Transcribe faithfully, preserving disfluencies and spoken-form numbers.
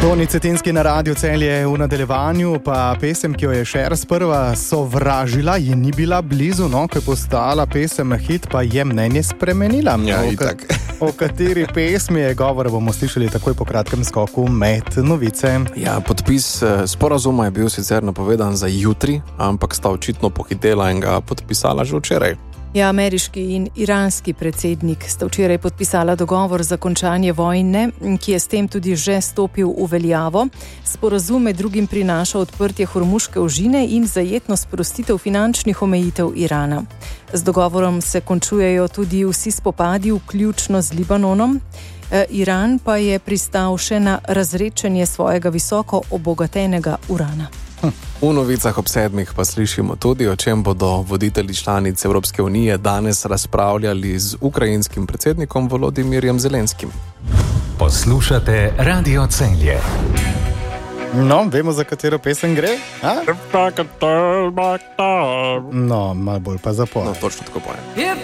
Toni Cetinski na Radiu Celje v nadaljevanju, pa pesem, ki jo je Cher sprva sovražila, ji ni bila blizu, no, ko je postala pesem hit, pa je mnenje spremenila. Ja, o, itak. O kateri pesmi je govor, bomo slišali takoj po kratkem skoku med novice. Ja, podpis sporazuma je bil sicer napovedan za jutri, ampak sta očitno pohitela in ga podpisala že včeraj. Ja, ameriški in iranski predsednik sta včeraj podpisala dogovor za končanje vojne, ki je s tem tudi že stopil v veljavo. Sporazum med drugim prinaša odprtje Hormuške ožine in zajetno sprostitev finančnih omejitev Irana. Z dogovorom se končujejo tudi vsi spopadi, vključno z Libanonom. Iran pa je pristal še na razredčenje svojega visoko obogatenega urana. V novicah ob sedmih pa slišimo tudi, o čem bodo voditelji članic Evropske unije danes razpravljali z ukrajinskim predsednikom Volodimirjem Zelenskim. Poslušate Radio Celje. No, vemo, za katero pesem gre? A? No, malo bolj pa zapor. No, točno tako pojem.